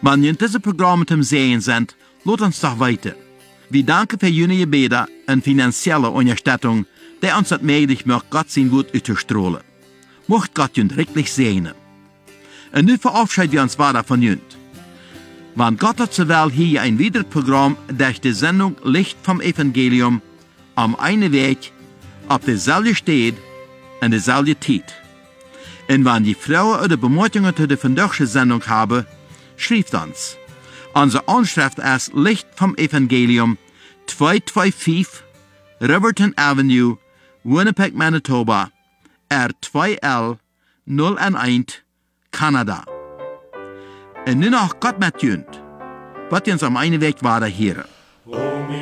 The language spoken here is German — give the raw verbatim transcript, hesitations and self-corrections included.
Wenn ihr in diesem Programm mit dem Sehen sind, lasst uns doch weiter. Wir danken für jene Gebete und finanzielle Unterstützung, die uns das möglich macht, Gott sein Wort auszustrahlen. Mocht Gott uns wirklich segnen. Und nun verabschieden wir uns weiter von uns. Wenn Gott hat so will, hier ein weiteres Programm durch die Sendung Licht vom Evangelium am einen Weg, auf derselben Stelle und derselben Zeit. Und wenn die Frauen oder Bemerkungen zu der vandaagse Sendung haben, schreibt uns. Unsere Anschrift ist Licht vom Evangelium, zweihunderfünfundzweißig Riverton Avenue, Winnipeg, Manitoba, R zwei L null eins, Kanada. Und nun noch Gott mit uns, wird uns am einen Weg weiter hören.